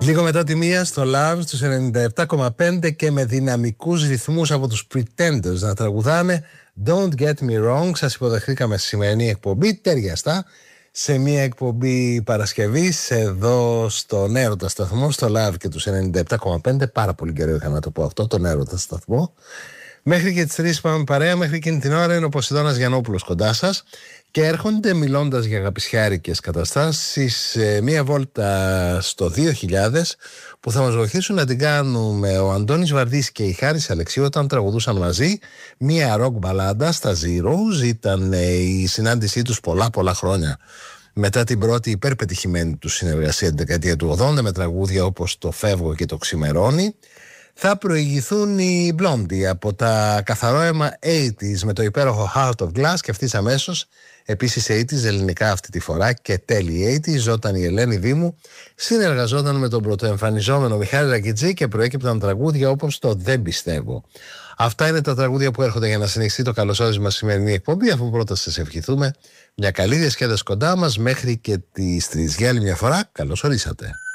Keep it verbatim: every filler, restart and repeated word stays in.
Λίγο μετά τη μία στο Love στους ενενήντα επτά κόμμα πέντε και με δυναμικούς ρυθμούς από τους Pretenders να τραγουδάνε Don't Get Me Wrong. Σας υποδεχθήκαμε στη σημερινή εκπομπή ταιριαστά σε μια εκπομπή Παρασκευής εδώ στον Έρωτα Σταθμό, στο Love και τους ενενήντα επτά κόμμα πέντε. Πάρα πολύ καιρό είχα να το πω αυτό, τον Έρωτα Σταθμό. Μέχρι και τις τρεις πάμε παρέα, μέχρι εκείνη την ώρα είναι ο Ποσειδώνας Γιαννόπουλος κοντά σας και έρχονται μιλώντας για αγαπησιάρικες καταστάσεις μία βόλτα στο δύο χιλιάδες που θα μας βοηθήσουν να την κάνουμε ο Αντώνης Βαρδής και η Χάρης Αλεξίου όταν τραγουδούσαν μαζί μία ροκ μπαλάντα στα Zeros. Ήταν η συνάντησή τους πολλά πολλά χρόνια μετά την πρώτη υπερπετυχημένη του συνεργασία την δεκαετία του ογδόντα με τραγούδια όπως το Φεύγω και το Ξημερώνει. Θα προηγηθούν οι Blondie από τα καθαρό αίμα ογδόντα με το υπέροχο Heart of Glass και αυτής αμέσως επίσης ογδόντα ελληνικά αυτή τη φορά και τέλη ογδόντα όταν η Ελένη Δήμου συνεργαζόταν με τον πρωτοεμφανιζόμενο Μιχάλη Ρακιτζή και προέκυπταν τραγούδια όπως το Δεν Πιστεύω. Αυτά είναι τα τραγούδια που έρχονται για να συνεχιστεί το καλωσόρισμα σημερινή εκπομπή, αφού πρώτα σας ευχηθούμε μια καλή διασκέδαση κοντά μας μέχρι και τις τρεις. Για άλλη μια φορά καλώς ορίσατε.